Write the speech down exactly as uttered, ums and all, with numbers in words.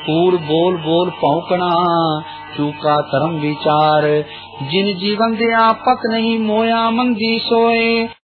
कूड़ बोल बोल भौंकना, चूका धर्म विचार। जिन जीवन दे आपक नहीं मोया मंगी सोए,